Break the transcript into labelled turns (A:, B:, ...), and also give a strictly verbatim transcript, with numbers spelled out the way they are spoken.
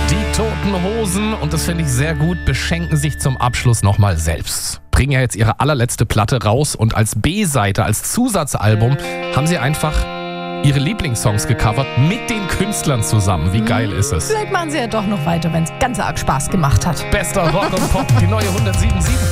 A: Die Toten Hosen, und das finde ich sehr gut, beschenken sich zum Abschluss nochmal selbst. Bringen ja jetzt ihre allerletzte Platte raus und als B-Seite, als Zusatzalbum haben sie einfach ihre Lieblingssongs gecovert mit den Künstlern zusammen. Wie geil ist es?
B: Vielleicht machen sie ja doch noch weiter, wenn es ganz arg Spaß gemacht hat.
A: Bester Rock und Pop, die neue hundertsieben Komma sieben.